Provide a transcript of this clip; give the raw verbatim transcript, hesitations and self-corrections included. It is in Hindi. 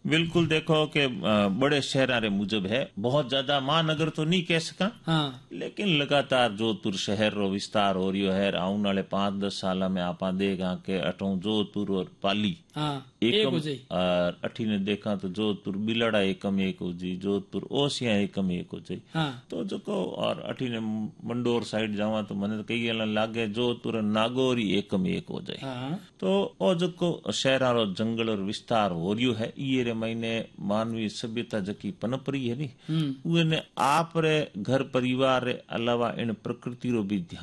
बिल्कुल देखो कि बड़े शहर रे मुजब है, बहुत ज्यादा महानगर तो नहीं कह सका, हाँ। लेकिन लगातार जोधपुर शहर रो विस्तार हो रही है। आने वाले पांच दस साल में आप देगा के अटो जोधपुर और पाली हाँ, एकम एक और अठी ने देखा तो जोधपुर बिलड़ा एकम एक हो जी, जोधपुर ओसिया एकम एक हो जाए। हाँ। तो जो को और अठी ने मंडोर साइड जावा तो मैंने तो कई लागे जोधपुर नागौरी एकम एक हो जाए। हाँ। तो ओ जो को शहर रो जंगल और विस्तार हो रियो है, ये रे महीने मानवीय सभ्यता जकी पनपरी है नी, उन्हें आप रे घर परिवार रे अलावा इन प्रकृति रो भी ध्यान